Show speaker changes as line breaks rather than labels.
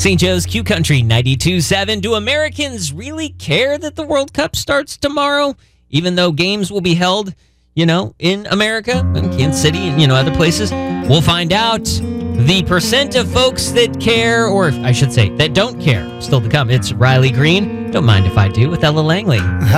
St. Joe's Q Country 92.7. Do Americans really care that the World Cup starts tomorrow, even though games will be held, in America, in Kansas City and, other places? We'll find out the percent of folks that care, or I should say, that don't care. Still to come. It's Riley Green. Don't mind if I do, with Ella Langley.